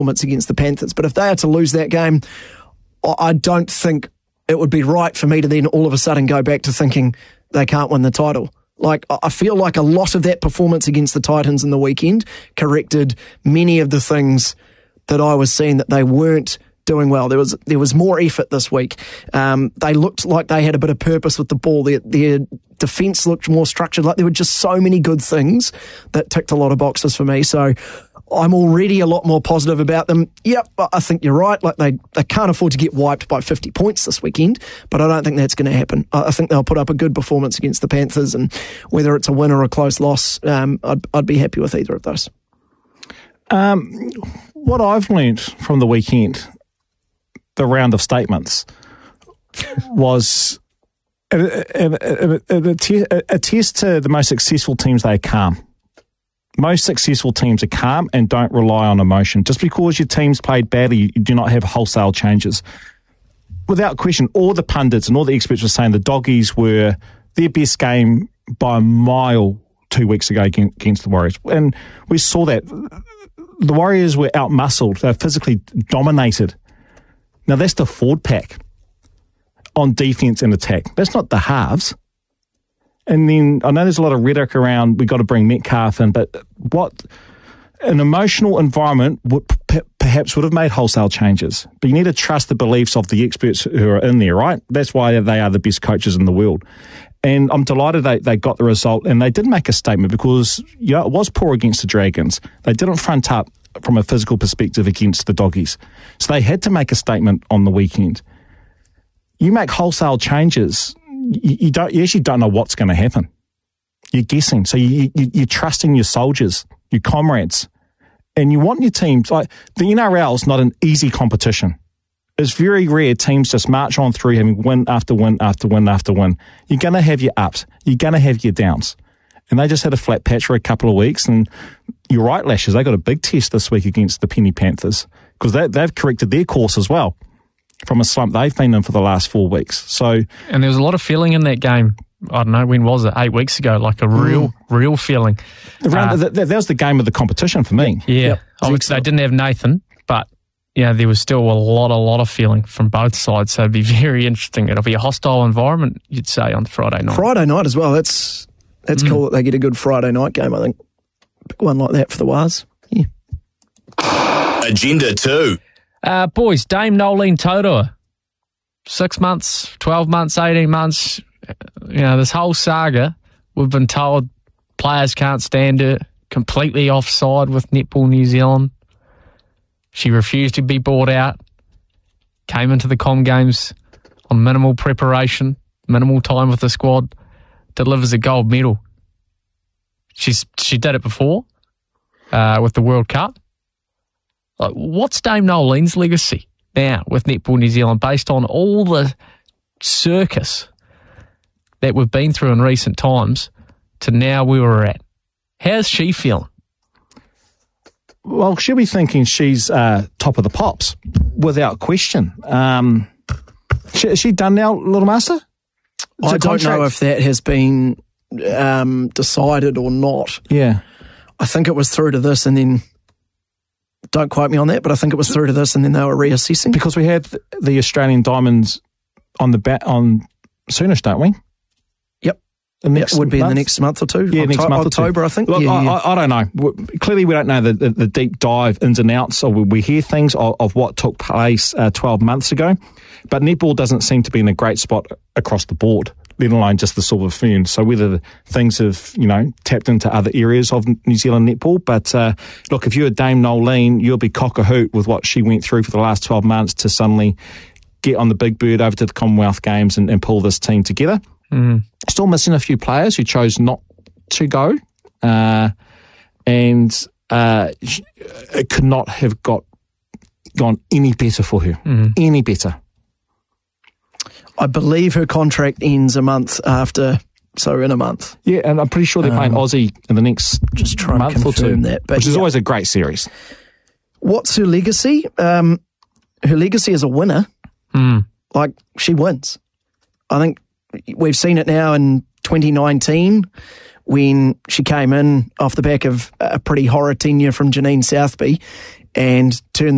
performance against the Panthers. But if they are to lose that game, I don't think it would be right for me to then all of a sudden go back to thinking they can't win the title. Like, I feel like a lot of that performance against the Titans in the weekend corrected many of the things that I was seeing that they weren't doing well. There was more effort this week. They looked like they had a bit of purpose with the ball. Their defence looked more structured. Like, there were just so many good things that ticked a lot of boxes for me. So I'm already a lot more positive about them. Yep, I think you're right. Like, they can't afford to get wiped by 50 points this weekend, but I don't think that's going to happen. I think they'll put up a good performance against the Panthers, and whether it's a win or a close loss, I'd be happy with either of those. What I've learned from the weekend, the round of statements, was a test to the most successful teams. They are calm. Most successful teams are calm and don't rely on emotion. Just because your team's played badly, you do not have wholesale changes. Without question, all the pundits and all the experts were saying the Doggies were their best game by a mile 2 weeks ago against the Warriors. And we saw that. The Warriors were out-muscled. They were physically dominated. Now, that's the forward pack on defence and attack. That's not the halves. And then I know there's a lot of rhetoric around we've got to bring Metcalf in, but what an emotional environment perhaps would have made wholesale changes. But you need to trust the beliefs of the experts who are in there, right? That's why they are the best coaches in the world. And I'm delighted they got the result, and they did make a statement because it was poor against the Dragons. They didn't front up from a physical perspective against the Doggies. So they had to make a statement on the weekend. You make wholesale changes, you actually don't know what's going to happen. You're guessing. So you're trusting your soldiers, your comrades, and you want your teams. Like, the NRL is not an easy competition. It's very rare teams just march on through having win after win after win after win. You're going to have your ups. You're going to have your downs. And they just had a flat patch for a couple of weeks. And you're right, Lashes, they got a big test this week against the Penny Panthers because they've corrected their course as well from a slump they've been in for the last 4 weeks. So, and there was a lot of feeling in that game. I don't know, when was it? 8 weeks ago, like a real feeling. That was the game of the competition for me. Yeah. Yep. Obviously, they didn't have Nathan, but there was still a lot of feeling from both sides. So it'd be very interesting. It'll be a hostile environment, you'd say, on Friday night. Friday night as well. That's cool that they get a good Friday night game, I think. Big one like that for the Wars. Yeah. Agenda 2. Boys, Dame Nolene Taurua. 6 months, 12 months, 18 months. This whole saga, we've been told players can't stand her, completely offside with Netball New Zealand. She refused to be bought out, came into the Com Games on minimal preparation, minimal time with the squad, delivers a gold medal. She did it before with the World Cup. Like, what's Dame Nolene's legacy now with Netball New Zealand based on all the circus that we've been through in recent times to now where we're at? How's she feeling? Well, she'll be thinking she's top of the pops, without question. Is she done now, Little Master? I don't know if that has been decided or not. Yeah. I think it was through to this and then, don't quote me on that, but I think it was through to this and then they were reassessing. Because we had the Australian Diamonds on soonish, don't we? It would be in the next month or two. Yeah, next month October, or two. I think. Look, I don't know. Clearly, we don't know the deep dive ins and outs. Or we hear things of what took place 12 months ago. But netball doesn't seem to be in a great spot across the board, let alone just the Silver Fern. So whether things have, tapped into other areas of New Zealand netball. But look, if you're a Dame Nolene, you'll be cock-a-hoot with what she went through for the last 12 months to suddenly get on the big bird over to the Commonwealth Games and pull this team together. Mm. Still missing a few players who chose not to go. And it could not have gone any better for her. Mm. Any better. I believe her contract ends a month after, so in a month. Yeah, and I'm pretty sure they're playing Aussie in the next just trying month to confirm or two, that, but which is always a great series. What's her legacy? Her legacy is a winner. Like, she wins. I think we've seen it now in 2019 when she came in off the back of a pretty horror tenure from Janine Southby and turned